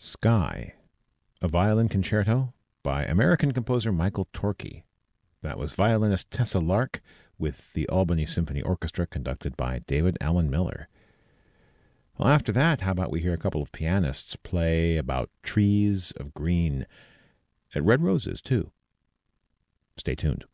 Sky, a violin concerto by American composer Michael Torke. That was violinist Tessa Lark with the Albany Symphony Orchestra conducted by David Allen Miller. Well, after that, how about we hear a couple of pianists play about trees of green, at red roses too. Stay tuned.